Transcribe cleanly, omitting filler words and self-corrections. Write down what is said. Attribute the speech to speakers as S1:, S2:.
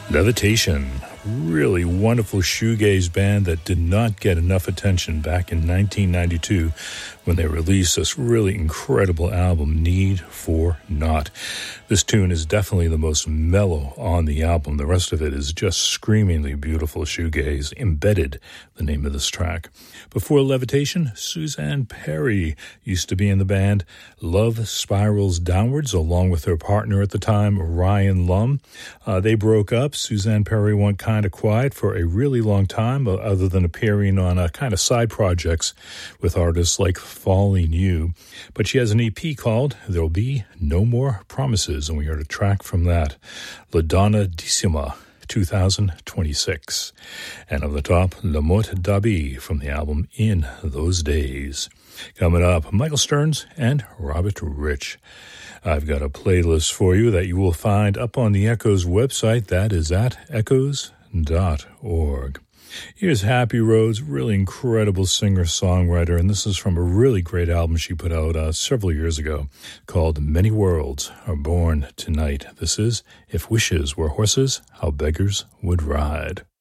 S1: Levitation, really wonderful shoegaze band that did not get enough attention back in 1992 when they released this really incredible album, Need for Not. This tune is definitely the most mellow on the album. The rest of it is just screamingly beautiful shoegaze. Embedded, the name of this track. Before Levitation, Suzanne Perry used to be in the band Love Spirals Downwards, along with her partner at the time, Ryan Lum. They broke up. Suzanne Perry went kind of quiet for a really long time, other than appearing on kind of side projects with artists like Falling You. But she has an EP called There'll Be No More Promises, and we heard a track from that, La Donna Decima, 2026. And on the top, La Mort d'Abbé from the album In Those Days. Coming up, Michael Stearns and Robert Rich. I've got a playlist for you that you will find up on the Echoes website. That is at echoes.org. Here's Happy Rhodes, really incredible singer-songwriter, and this is from a really great album she put out several years ago called Many Worlds Are Born Tonight. This is If Wishes Were Horses, How Beggars Would Ride.